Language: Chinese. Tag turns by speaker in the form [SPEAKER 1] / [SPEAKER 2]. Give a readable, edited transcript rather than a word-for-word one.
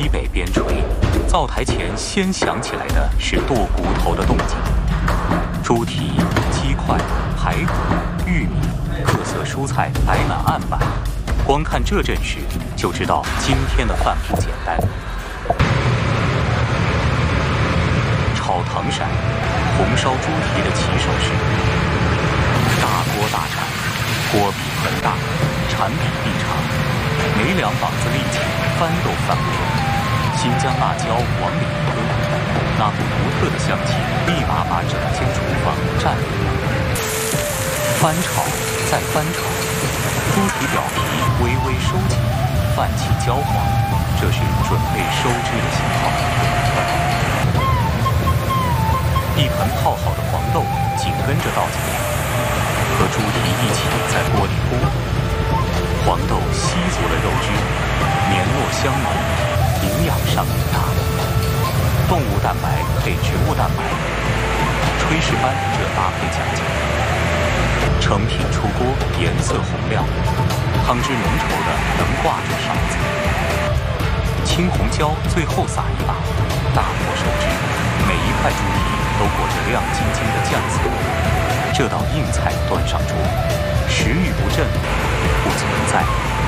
[SPEAKER 1] 西北边陲，灶台前先响起来的是剁骨头的动静。猪蹄、鸡块、排骨、玉米，各色蔬菜摆满案板。光看这阵势，就知道今天的饭不简单。炒藤鳝，红烧猪蹄的起手式。大锅大铲，锅比盆大，铲比地长，没2膀子力气，翻都翻不动。新疆辣椒往里一搁，那股独特的香气立马把整间厨房占领了。翻炒，再翻炒，猪蹄表皮微微收紧，泛起焦黄，这是准备收汁的信号。一盆泡好的黄豆紧跟着倒进来，和猪蹄一起在锅里锅煮。黄豆吸足了肉汁，绵络香浓，营养上瘾大。动物蛋白配植物蛋白，炊事班这搭配讲究。成品出锅，颜色红亮，汤汁浓稠的能挂住勺子。青红椒最后撒一把，大火收汁，每一块猪蹄都裹着亮晶晶的酱色。这道硬菜端上桌，食欲不振不存在。